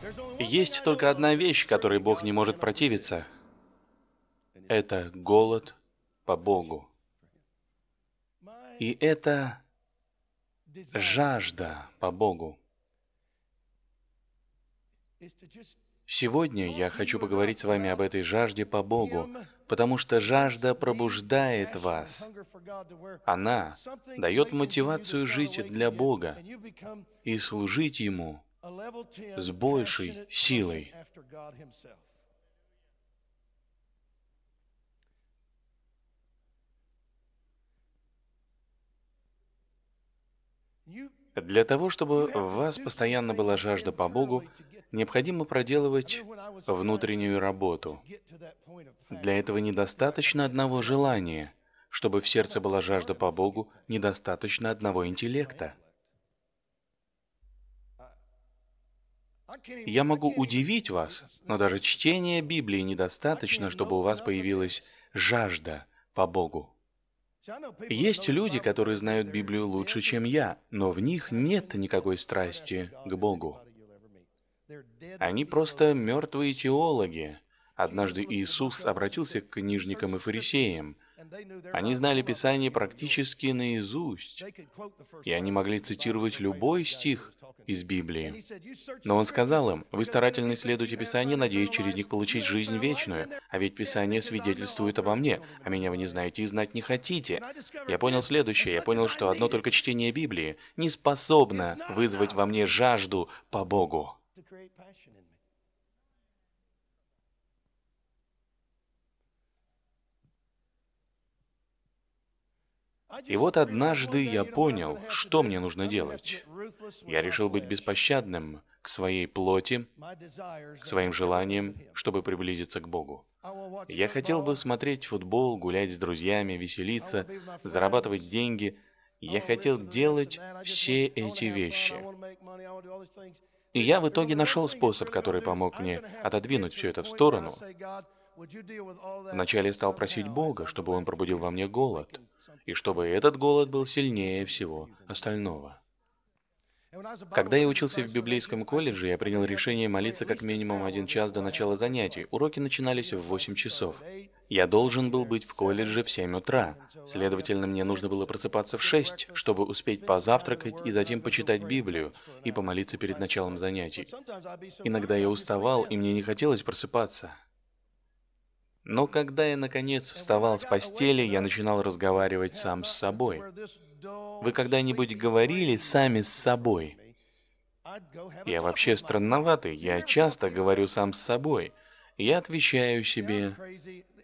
Есть только одна вещь, которой Бог не может противиться. Это голод по Богу. И это жажда по Богу. Сегодня я хочу поговорить с вами об этой жажде по Богу, потому что жажда пробуждает вас. Она дает мотивацию жить для Бога и служить Ему с большей силой. Для того, чтобы в вас постоянно была жажда по Богу, необходимо проделывать внутреннюю работу. Для этого недостаточно одного желания. Чтобы в сердце была жажда по Богу, недостаточно одного интеллекта. Я могу удивить вас, но даже чтения Библии недостаточно, чтобы у вас появилась жажда по Богу. Есть люди, которые знают Библию лучше, чем я, но в них нет никакой страсти к Богу. Они просто мертвые теологи. Однажды Иисус обратился к книжникам и фарисеям. Они знали Писание практически наизусть, и они могли цитировать любой стих из Библии. Но Он сказал им: «Вы старательно исследуете Писание, надеясь через них получить жизнь вечную, а ведь Писание свидетельствует обо мне, а меня вы не знаете и знать не хотите». Я понял следующее. Я понял, что одно только чтение Библии не способно вызвать во мне жажду по Богу. И вот однажды я понял, что мне нужно делать. Я решил быть беспощадным к своей плоти, к своим желаниям, чтобы приблизиться к Богу. Я хотел бы смотреть футбол, гулять с друзьями, веселиться, зарабатывать деньги. Я хотел делать все эти вещи. И я в итоге нашел способ, который помог мне отодвинуть все это в сторону. Вначале я стал просить Бога, чтобы Он пробудил во мне голод, и чтобы этот голод был сильнее всего остального. Когда я учился в библейском колледже, я принял решение молиться как минимум 1 час до начала занятий. Уроки начинались в 8 часов. Я должен был быть в колледже в 7 утра. Следовательно, мне нужно было просыпаться в 6, чтобы успеть позавтракать и затем почитать Библию и помолиться перед началом занятий. Иногда я уставал, и мне не хотелось просыпаться. Но когда я, наконец, вставал с постели, я начинал разговаривать сам с собой. Вы когда-нибудь говорили сами с собой? Я вообще странноватый, я часто говорю сам с собой. Я отвечаю себе: